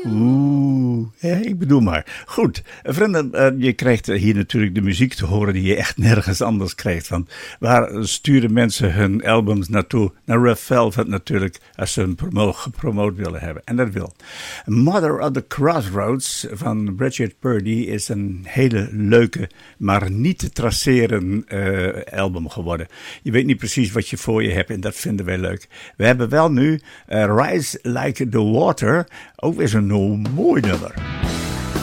Oeh, ja, ik bedoel maar. Goed, vrienden, je krijgt hier natuurlijk de muziek te horen die je echt nergens anders krijgt. Want waar sturen mensen hun albums naartoe? Naar Red Velvet natuurlijk, als ze hem gepromoot willen hebben. En dat wil. Mother of the Crossroads van Bridget Purdy is een hele leuke, maar niet te traceren album geworden. Je weet niet precies wat je voor je hebt en dat vinden wij leuk. We hebben wel nu Rise Like the Water, ook weer zo'n mooi nummer.